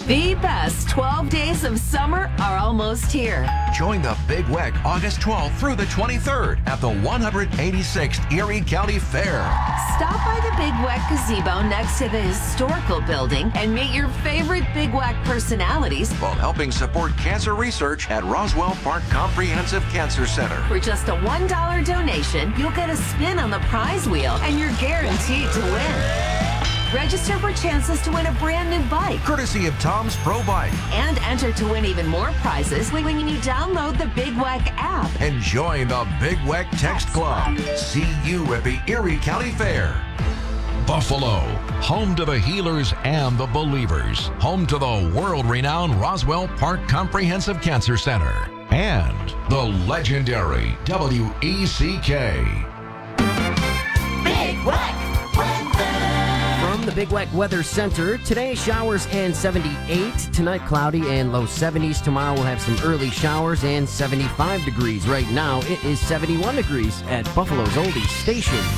The best 12 days of summer are almost here. Join the Big Weck August 12th through the 23rd at the 186th Erie County Fair. Stop by the Big Weck gazebo next to the historical building and meet your favorite Big Weck personalities While helping support cancer research at Roswell Park Comprehensive Cancer Center. For just a $1 donation, you'll get a spin on the prize wheel and you're guaranteed to win. Register for chances to win a brand new bike Courtesy of Tom's Pro Bike. and enter to win even more prizes when you download the Big Weck app. And join the Big Weck Text Club. See you at the Erie County Fair. Buffalo, home to the healers and the believers, home to the world-renowned Roswell Park Comprehensive Cancer Center, and the legendary WECK. Big Weck From the Big Weck Weather Center, today showers and 78. Tonight cloudy and low 70s. Tomorrow we'll have some early showers and 75 degrees. Right now it is 71 degrees at Buffalo's Oldies Station.